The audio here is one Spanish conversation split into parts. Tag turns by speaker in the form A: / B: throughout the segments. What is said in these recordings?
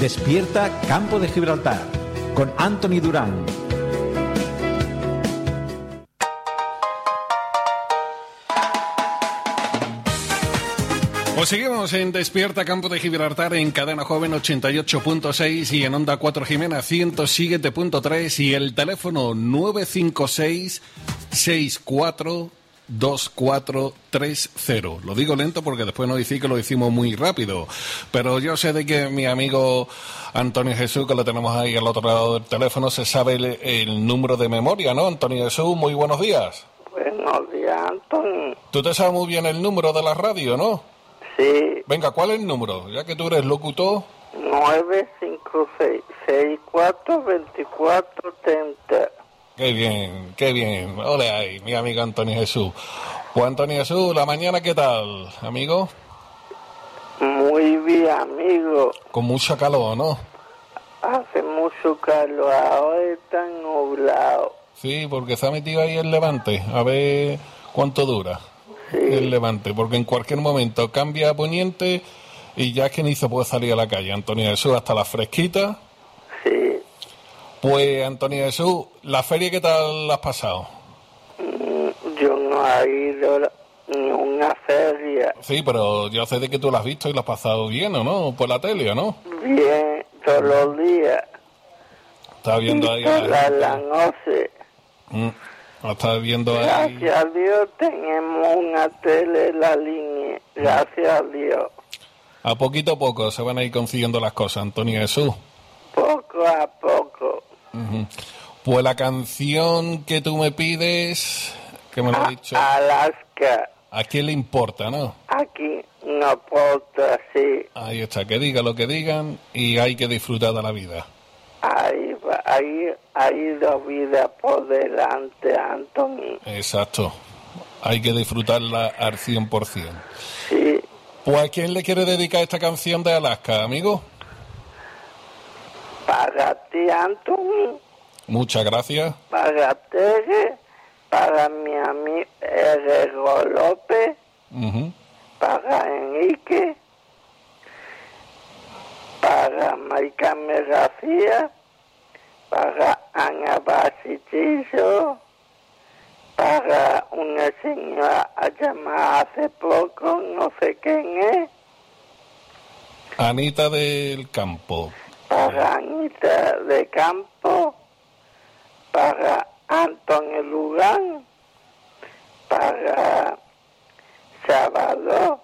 A: Despierta Campo de Gibraltar con Anthony Durán.
B: Pues seguimos en Despierta Campo de Gibraltar en Cadena Joven 88.6 y en Onda 4 Jimena 107.3 y el teléfono 956 64 2430. Lo digo lento porque después nos dice que lo hicimos muy rápido, pero yo sé de que mi amigo Antonio Jesús, que lo tenemos ahí al otro lado del teléfono, se sabe el número de memoria, ¿no? Antonio Jesús, muy buenos días.
C: Buenos días, Antonio.
B: Tú te sabes muy bien el número de la radio, ¿no?
C: Sí.
B: Venga, ¿cuál es el número? Ya que tú eres locutor.
C: 956-64-2430.
B: Qué bien, qué bien. Ole ahí, mi amigo Antonio Jesús. Pues Antonio Jesús, ¿la mañana qué tal, amigo?
C: Muy bien, amigo.
B: Con mucha calor, ¿no?
C: Hace mucho calor, ahora está nublado.
B: Sí, porque se ha metido ahí el levante. A ver cuánto dura.
C: Sí.
B: El levante, porque en cualquier momento cambia a poniente y ya es que ni se puede salir a la calle, Antonio Jesús, hasta la fresquita.
C: Sí.
B: Pues, Antonio Jesús, ¿la feria qué tal la has pasado?
C: Yo no he ido a una feria.
B: Sí, pero yo sé de que tú la has visto y la has pasado bien, ¿o no? Por la tele, ¿o no?
C: Bien, todos los días.
B: Estás viendo ahí...
C: Todas las noches.
B: Estás viendo ahí...
C: Gracias a Dios tenemos una tele en la línea. Gracias a Dios.
B: A poco se van a ir consiguiendo las cosas, Antonio Jesús.
C: Poco a poco.
B: Pues la canción que tú me pides, que me lo has dicho...
C: Alaska.
B: ¿A quién le importa, no?
C: Aquí no importa, sí.
B: Ahí está, que diga lo que digan y hay que disfrutar de la vida.
C: Ahí va, ahí la vida por delante, Anthony.
B: Exacto. Hay que disfrutarla al 100%.
C: Sí.
B: Pues ¿a quién le quiere dedicar esta canción de Alaska, amigo?
C: Para ti, Anthony.
B: Muchas gracias.
C: Para Tere. Para mi amigo Herrero López. Para Enrique. Para Maicame García. Para Ana Basitillo. Para una señora llamada hace poco, no sé quién es.
B: Anita del Campo.
C: Para Anita de Campo. Para Antonio Lugán. Para Sábado.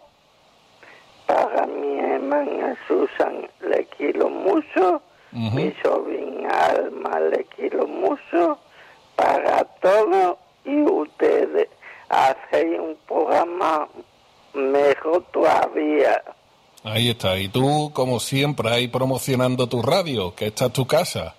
C: Para mi hermana Susan, le quiero mucho. Mi sobrina Alma, le quiero mucho. Para todos y ustedes, hacen un programa mejor todavía.
B: Ahí está. Y tú, como siempre, ahí promocionando tu radio, que esta es tu casa.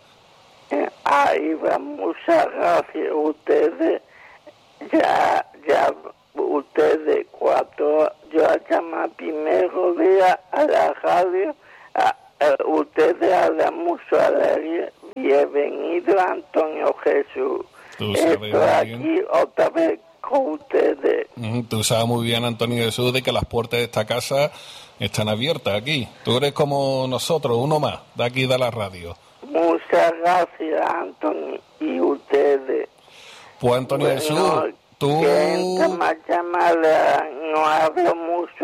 C: Ahí va, muchas gracias. Ustedes, ya, ustedes cuatro, yo llamé primero día a la radio, ustedes hablan mucho alegría. Bienvenido, Antonio Jesús. Estoy aquí otra vez con ustedes.
B: Tú sabes muy bien, Antonio Jesús, de que las puertas de esta casa están abiertas aquí. Tú eres como nosotros, uno más, de aquí de la radio.
C: Muchas gracias, Antonio, y ustedes.
B: Pues, Antonio Jesús, tú...
C: más llamada, no hablo mucho,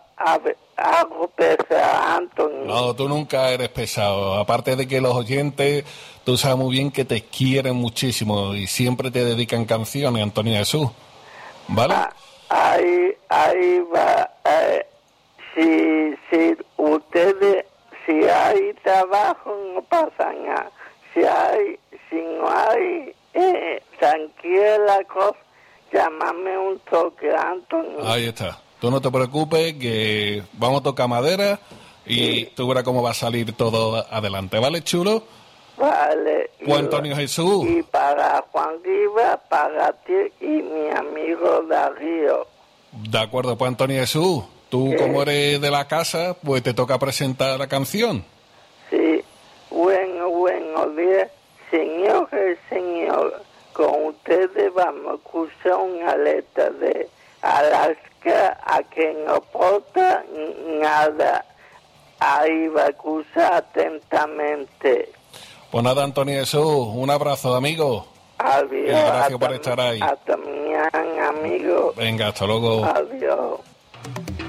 C: hago pesar, Antonio.
B: No, tú nunca eres pesado. Aparte de que los oyentes, tú sabes muy bien que te quieren muchísimo y siempre te dedican canciones, Antonio Jesús. ¿Vale?
C: Ahí va. Si ustedes, si hay trabajo, no pasa nada. Si no hay, tranquila cosa, llámame un toque, Antonio.
B: Ahí está. Tú no te preocupes, que vamos a tocar madera y tú verás cómo va a salir todo adelante. ¿Vale, chulo?
C: Vale.
B: Pues Antonio Jesús.
C: Y para Juan Riva, para ti y mi amigo Darío.
B: De acuerdo, pues Antonio Jesús, tú como eres de la casa, pues te toca presentar la canción.
C: Sí. Buenos días, señor, con ustedes vamos a escuchar una letra de Alaska, a que no importa nada. ahí va a escuchar atentamente.
B: Pues nada, Antonio Jesús, un abrazo, amigo.
C: Adiós.
B: Y gracias por estar ahí.
C: Hasta mañana, amigo.
B: Venga, hasta luego.
C: Adiós.